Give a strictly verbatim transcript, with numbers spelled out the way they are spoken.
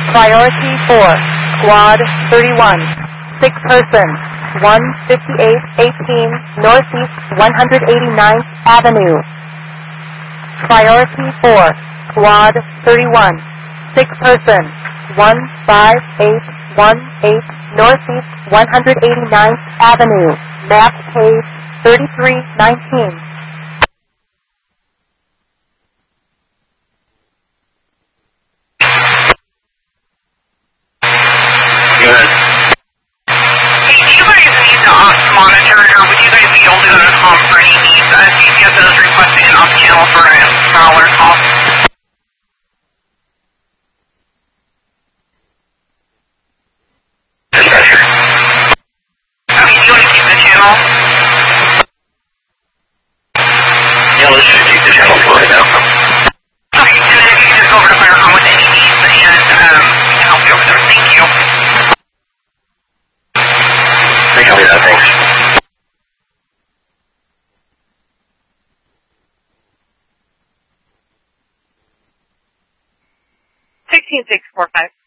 Priority four, Squad thirty-one, sick person, one fifty-eight eighteen Northeast one hundred eighty-ninth Avenue. Priority four, Squad thirty-one, sick person, one five eight one eight Northeast one hundred eighty-ninth Avenue, map page thirty-three nineteen. sixteen six four five.